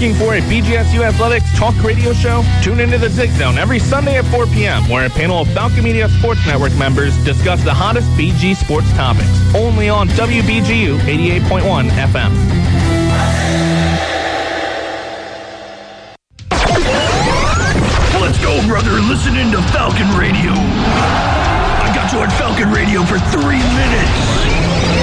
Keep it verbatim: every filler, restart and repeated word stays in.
Looking for a B G S U Athletics talk radio show? Tune into the Zig Zone every Sunday at four p.m. where a panel of Falcon Media Sports Network members discuss the hottest B G sports topics. Only on W B G U eighty-eight point one F M. Let's go, brother. Listening to Falcon Radio. I got you on Falcon Radio for three minutes.